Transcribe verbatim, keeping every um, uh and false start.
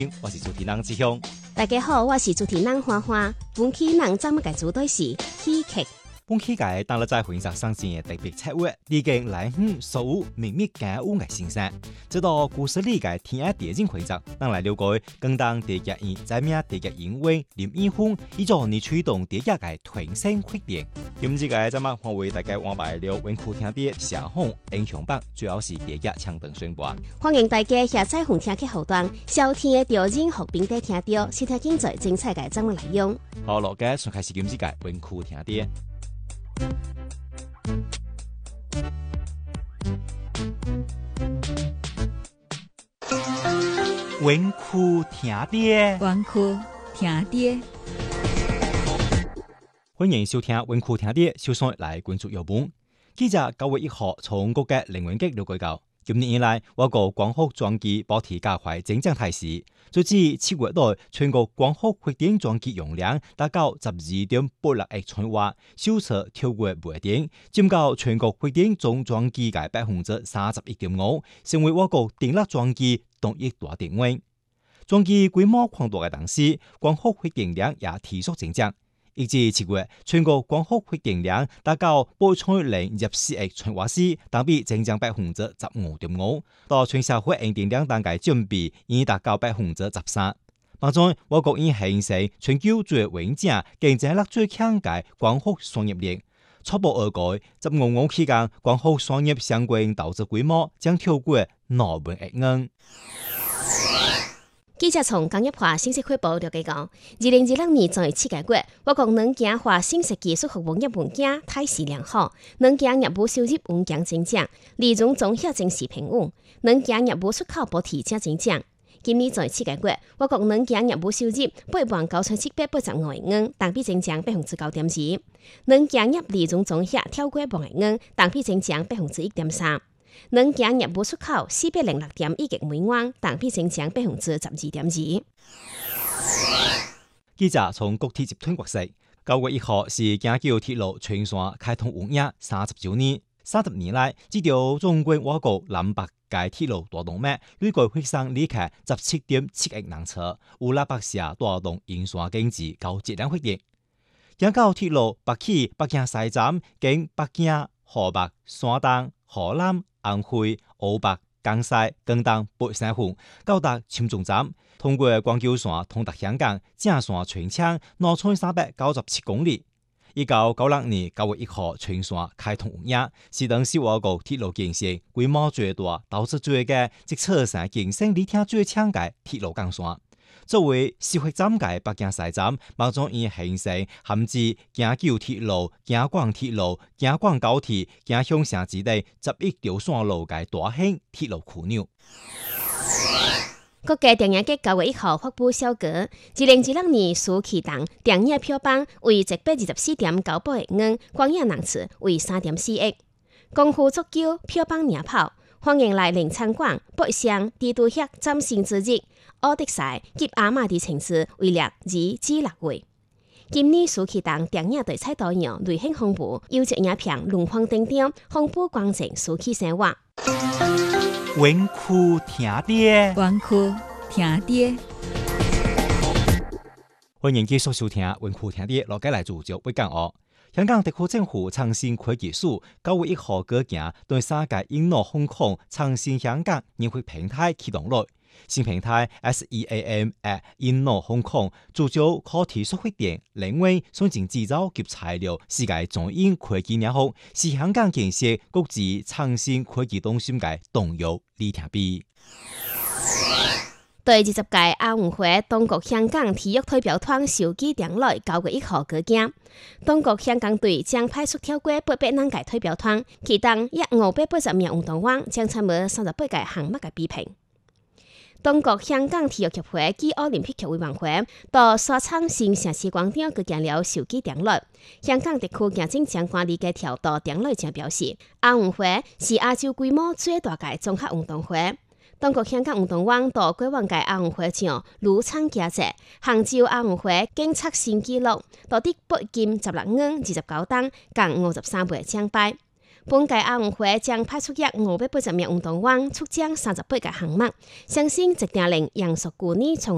我是主持人志雄。 大家好，我是主持人花花。本期人怎么嘅主题是喜劇。 本期嘅當日在歡迎上線嘅特別策劃，已經來向所有秘密感悟嘅先生，直到故事裏嘅天下電影會集，當來了解更當地嘅人在咩地嘅因為林一峰，以助你驅動地下嘅團身決定。今次嘅節目會為大家安排了溫酷聽啲社紅英雄榜，主要是地下搶燈宣佈。 歡迎大家下載紅聽嘅後段，收聽嘅調音學並得聽到，先聽精彩精彩嘅節目內容。 好，落嘅從開始今次嘅溫酷聽啲。溫酷聽啲， 溫酷聽啲。 歡迎收聽溫酷聽啲，首先來關注要聞。記者九月一號從國家能源局了解到，今年以來，我國光伏裝機保持加快增長態勢。截至七月內，全國光伏發電裝機容量達到十二點八六億千瓦，銷售超過八點，佔到全國發電總裝機嘅百分之三十一點五，成為我國電力裝機動力大電源。裝機規模擴大嘅同時，光伏發電量也持續增長。一至七月，全國光伏發電量達到八千零二十四億千瓦時，同比增長百分之十五點五。到全社會用電量當嘅佔比已達到百分之十三。當中，我國已形成全球最穩健、競爭力最強嘅光伏產業鏈。初步而言，十五年期間，光伏產業相關投資規模將超過兩萬億元。 記者從工業化信息匯報了解到，二零二六年在七個月，我國能源化信息技術服務業務件態勢良好，能源業務收入穩健增長，利潤總額正是平穩，能源業務出口保持正增長。今年在七個月，我國能源業務收入八萬九千七百八十五億元，同比增長百分之九點二，能源業利潤總額超過萬億元，同比增長百分之一點三。能源業務出口四百零六點一億美元，同比增長百分之十二點二。 記者從國鐵集團獲悉，九月一號是京九鐵路全線開通營業三十週年。三十年來，這條縱貫我國南北嘅鐵路大動脈，累計會上離開十七點七億人次，有六百社帶動營線經濟高質量發展。京九鐵路北起北京西站，經北京、河北、山東、河南、安徽、湖北、江西、廣東八省份，到達深中站，通過廣九線通達香港，正線全長兩千三百九十七公里。一九九六年九月一號全線開通營業，是當時我國鐵路建設規模最大、投資最嘅，即車上競爭力最強嘅鐵路幹線。作為消費站嘅北京西站，馬上已形成銜接京九鐵路、京廣鐵路、京廣高鐵、京香城之地十一條線路嘅大型鐵路樞紐。 國家電影局九月一號發布小稿，二零二六年暑期檔電影票房為一百二十四點九八億元，觀影人次為三點四億。功夫足球票房領跑，歡迎來臨參觀北上帝都協嶄新之日。奧德賽及阿瑪迪情事為六二至六月。今年暑期檔電影對彩導演雷慶豐富，優質影片龍鳳登場，豐富光景暑期生活。 溫酷聽啲， 溫酷聽啲。 歡迎繼續收聽溫酷聽啲，落街來主角會講哦。香港特區政府創新科技署九月一號舉行對三屆英諾香港創新香港年會平台啟動了。新平台 S E A M at 英諾香港，聚焦可持續發展、能源、先進製造及材料世界中英科技領域，是香港建設國際創新科技中心嘅重要里程碑。 對二十屆亞運會，中國香港體育代表團首機登來九月一號舉行。中國香港隊將派出超過八百人嘅代表團，其中約五百八十名運動員將參與三十八個項目嘅比拼。中國香港體育協會暨奧林匹克委員會到沙場新城市廣場舉行了首機登來。香港特區行政長官李家超到登來前表示，亞運會是亞洲規模最大嘅綜合運動會。中國香港運動員到過往嘅亞運會上屢創佳績，杭州亞運會更創新紀錄，奪得八金十六銀二十九銅，共五十三枚獎牌。本屆亞運會將派出約五百八十名運動員出征三十八個項目，相信一定令楊淑姑娘從